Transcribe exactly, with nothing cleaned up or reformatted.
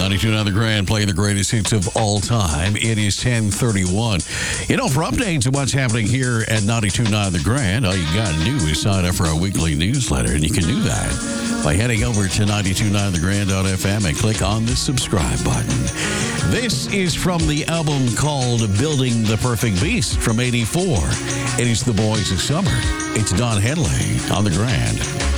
ninety-two point nine The Grand, playing the greatest hits of all time. It is ten thirty-one. You know, for updates of what's happening here at ninety-two point nine The Grand, all you got to do is sign up for our weekly newsletter, and you can do that by heading over to ninety-two point nine the grand dot f m and click on the subscribe button. This is from the album called Building the Perfect Beast from eighty-four. It is The Boys of Summer. It's Don Henley on The Grand.